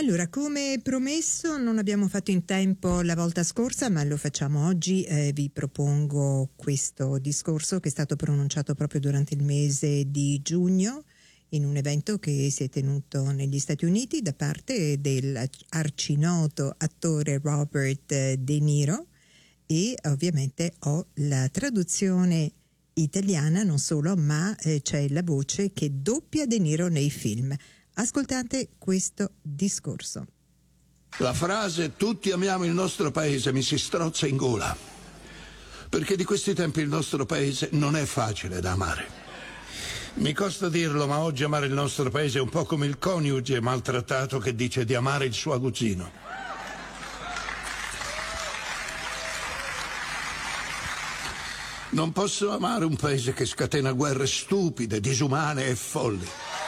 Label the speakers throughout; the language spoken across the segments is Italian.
Speaker 1: Allora, come promesso, non abbiamo fatto in tempo la volta scorsa, ma lo facciamo oggi. Vi propongo questo discorso che è stato pronunciato proprio durante il mese di giugno in un evento che si è tenuto negli Stati Uniti da parte dell'arcinoto attore Robert De Niro, e ovviamente ho la traduzione italiana, non solo, ma c'è la voce che doppia De Niro nei film. Ascoltate questo discorso.
Speaker 2: La frase "tutti amiamo il nostro paese" mi si strozza in gola, perché di questi tempi il nostro paese non è facile da amare. Mi costa dirlo, ma oggi amare il nostro paese è un po' come il coniuge maltrattato che dice di amare il suo aguzzino. Non posso amare un paese che scatena guerre stupide, disumane e folli,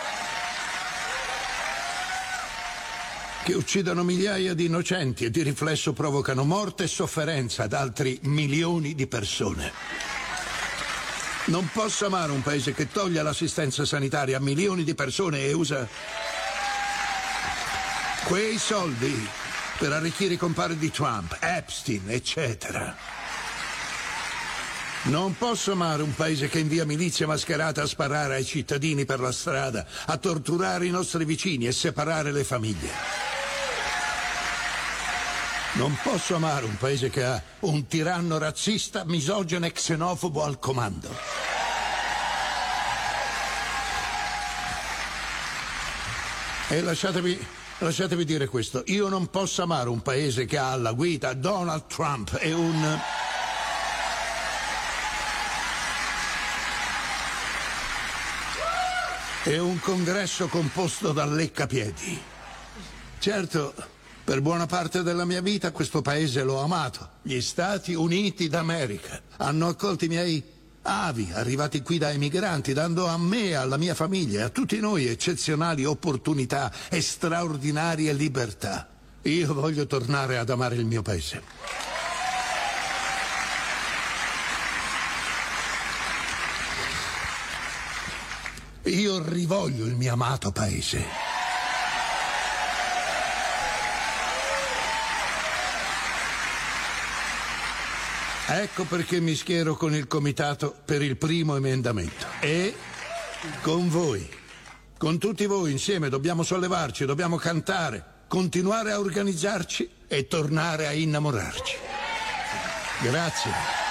Speaker 2: che uccidono migliaia di innocenti e di riflesso provocano morte e sofferenza ad altri milioni di persone. Non posso amare un paese che toglie l'assistenza sanitaria a milioni di persone e usa quei soldi per arricchire i compari di Trump, Epstein, eccetera. Non posso amare un paese che invia milizie mascherate a sparare ai cittadini per la strada, a torturare i nostri vicini e separare le famiglie. Non posso amare un paese che ha un tiranno razzista, misogino e xenofobo al comando. E lasciatemi dire questo: io non posso amare un paese che ha alla guida Donald Trump e un congresso composto da leccapiedi. Certo, per buona parte della mia vita questo paese l'ho amato. Gli Stati Uniti d'America hanno accolto i miei avi, arrivati qui da emigranti, dando a me, alla mia famiglia e a tutti noi eccezionali opportunità e straordinarie libertà. Io voglio tornare ad amare il mio paese. Io rivoglio il mio amato paese. Ecco perché mi schiero con il comitato per il primo emendamento. E con voi, con tutti voi insieme dobbiamo sollevarci, dobbiamo cantare, continuare a organizzarci e tornare a innamorarci. Grazie.